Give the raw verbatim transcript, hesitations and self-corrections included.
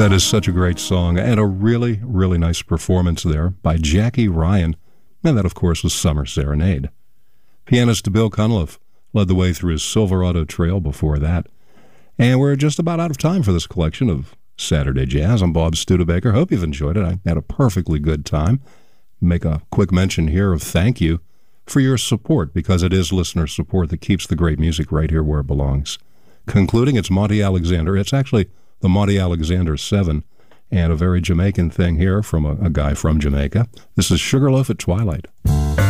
That is such a great song, and a really, really nice performance there by Jackie Ryan. And that, of course, was Summer Serenade. Pianist Bill Cunliffe led the way through his Silverado Trail before that. And we're just about out of time for this collection of Saturday Jazz. I'm Bob Studebaker. Hope you've enjoyed it. I had a perfectly good time. Make a quick mention here of thank you for your support, because it is listener support that keeps the great music right here where it belongs. Concluding, it's Monty Alexander. It's actually the Monty Alexander seven, and a very Jamaican thing here from a, a guy from Jamaica. This is Sugarloaf at Twilight.